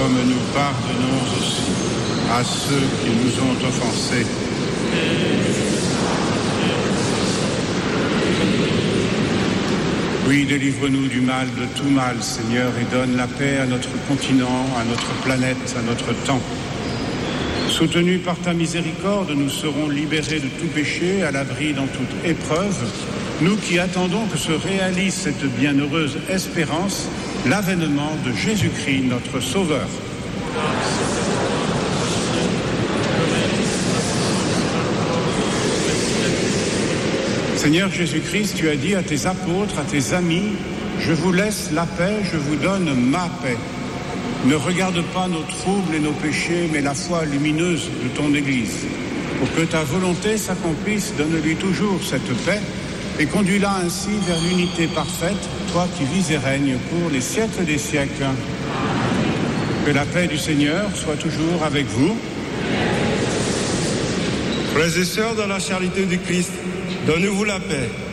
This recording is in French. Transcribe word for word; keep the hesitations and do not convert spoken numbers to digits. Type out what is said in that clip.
comme nous pardonnons aussi à ceux qui nous ont offensés. Oui, délivre-nous du mal, de tout mal, Seigneur, et donne la paix à notre continent, à notre planète, à notre temps. Soutenus par ta miséricorde, nous serons libérés de tout péché, à l'abri dans toute épreuve, nous qui attendons que se réalise cette bienheureuse espérance, l'avènement de Jésus-Christ, notre Sauveur. Seigneur Jésus-Christ, tu as dit à tes apôtres, à tes amis, « Je vous laisse la paix, je vous donne ma paix. Ne regarde pas nos troubles et nos péchés, mais la foi lumineuse de ton Église. Pour que ta volonté s'accomplisse, donne-lui toujours cette paix et conduis-la ainsi vers l'unité parfaite, toi qui vis et règnes pour les siècles des siècles. Que la paix du Seigneur soit toujours avec vous. » Frères et sœurs, dans la charité du Christ, donnez-vous la paix.